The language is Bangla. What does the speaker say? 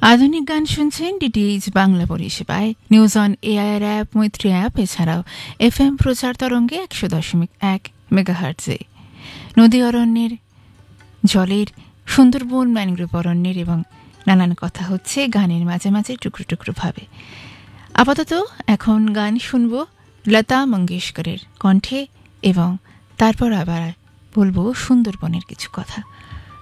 আধুনিক গান শুনছেন ডিটিএইচ বাংলা পরিষেবায় নিউজ অন এআইআর অ্যাপ, মৈত্রী অ্যাপ, এছাড়াও এফএম প্রচার তরঙ্গে 100.1 মেগাহার্টজে। নদী অরণ্যের জলের, সুন্দরবন ম্যানগ্রোভ অরণ্যের এবং নানান কথা হচ্ছে গানের মাঝে মাঝে টুকরো টুকরো ভাবে। আপাতত এখন গান শুনব লতা মঙ্গেশকরের কণ্ঠে এবং তারপর আবার বলবো সুন্দরবনের কিছু কথা।